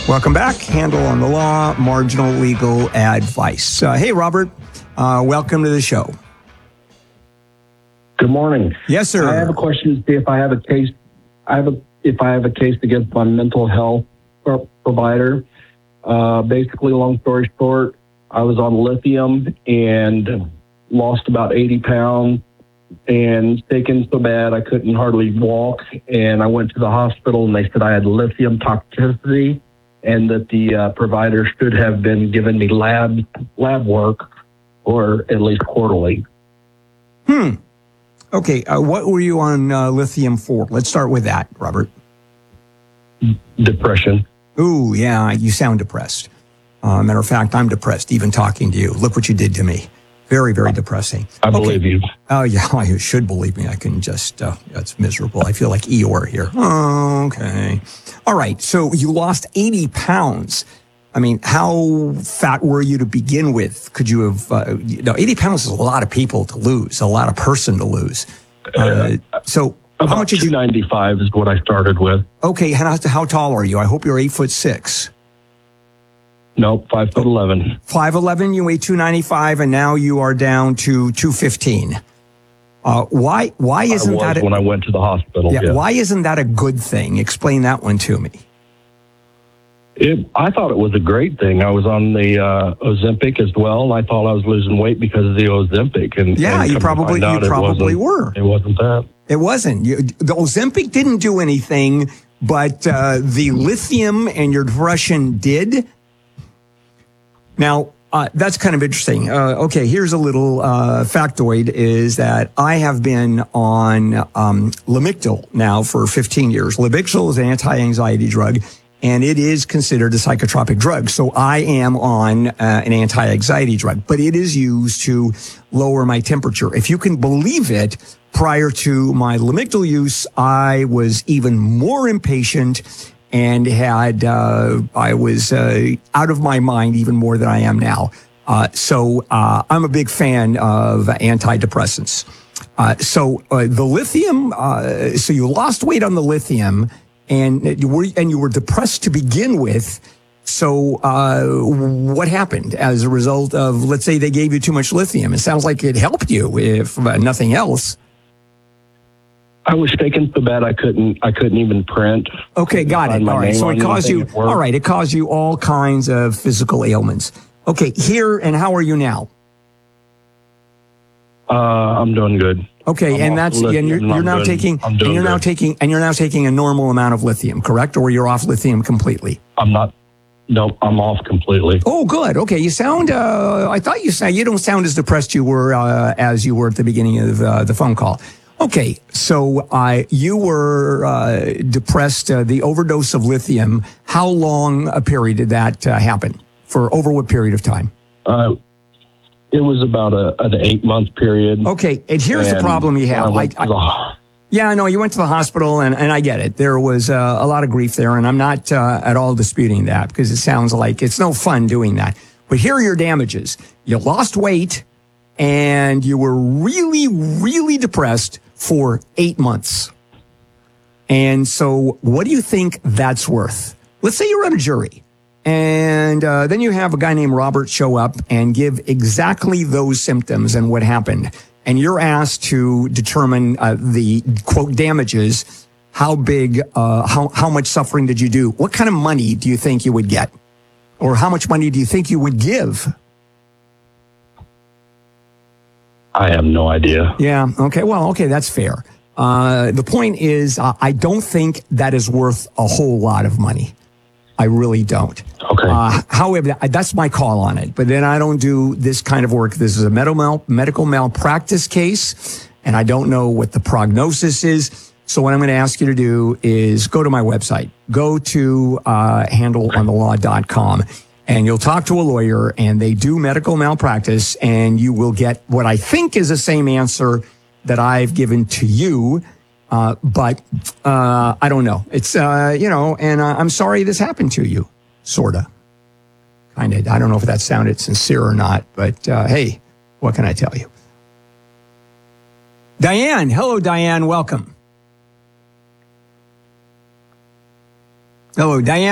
Welcome back. Handle on the Law, marginal legal advice. Hey, Robert, welcome to the show. Good morning. Yes, sir. I have a question to see if I have a case. If I have a case against my mental health provider. Basically, long story short, I was on lithium and lost about 80 pounds and shaken so bad I couldn't hardly walk. And I went to the hospital and they said I had lithium toxicity and that the provider should have been giving me lab work, or at least quarterly. Okay, what were you on lithium for? Let's start with that, Robert. Depression. Ooh, yeah, you sound depressed. Matter of fact, I'm depressed even talking to you. Look what you did to me. Very, very depressing. I believe you. Oh, yeah, you should believe me. I can just, that's miserable. I feel like Eeyore here. Oh, okay. All right, so you lost 80 pounds. I mean, how fat were you to begin with? Could you have, 80 pounds is a lot of people to lose, a lot of person to lose. So how much did you? 295 is what I started with. Okay, how tall are you? I hope you're 8'6". Nope, 5'11". 5'11", you weigh 295, and now you are down to 215. Why isn't that when I went to the hospital? Yeah, why isn't that a good thing? Explain that one to me. I thought it was a great thing. I was on the Ozempic as well, and I thought I was losing weight because of the Ozempic. And you probably were. It wasn't that. It wasn't. The Ozempic didn't do anything, but the lithium and your depression did. Now, that's kind of interesting. Okay, here's a little factoid, is that I have been on Lamictal now for 15 years. Lamictal is an anti-anxiety drug, and it is considered a psychotropic drug. So I am on an anti-anxiety drug, but it is used to lower my temperature. If you can believe it, prior to my Lamictal use, I was even more impatient and I was out of my mind even more than I am now. So I'm a big fan of antidepressants. So the lithium, so you lost weight on the lithium, and you were depressed to begin with. So what happened as a result of, let's say they gave you too much lithium? It sounds like it helped you, if nothing else. I was shaking so bad I couldn't even print. Okay, got it. All right, so it caused you. All right, it caused you all kinds of physical ailments. Okay, and how are you now? I'm doing good. Okay, and you're now taking a normal amount of lithium, correct? Or you're off lithium completely? I'm not. No, I'm off completely. Oh, good. Okay, you sound. I thought you don't sound as depressed you were as you were at the beginning of the phone call. Okay, so you were depressed, the overdose of lithium. How long a period did that happen? For over what period of time? It was about an 8-month period. Okay, and here's the problem you have. Yeah, I know you went to the hospital, and I get it. There was a lot of grief there, and I'm not at all disputing that, because it sounds like it's no fun doing that. But here are your damages. You lost weight, and you were really, really depressed for 8 months. And so what do you think that's worth? Let's say you're on a jury, and then you have a guy named Robert show up and give exactly those symptoms and what happened. And you're asked to determine the, quote, damages. How big, how much suffering did you do? What kind of money do you think you would get? Or how much money do you think you would give? I have no idea. Yeah. Okay. Well, okay. That's fair. The point is, I don't think that is worth a whole lot of money. I really don't. Okay. However, that's my call on it. But then I don't do this kind of work. This is a medical malpractice case, and I don't know what the prognosis is. So what I'm going to ask you to do is go to my website. Go to handleonthelaw.com. And you'll talk to a lawyer, and they do medical malpractice, and you will get what I think is the same answer that I've given to you. But I don't know. It's, and I'm sorry this happened to you, sort of. Kind of. I don't know if that sounded sincere or not, but hey, what can I tell you? Diane. Hello, Diane. Welcome. Hello, Diane.